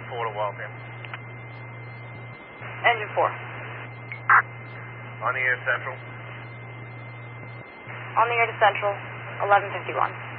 4 to Waltham. Engine 4. On the air, Central. On the air to Central, 1151.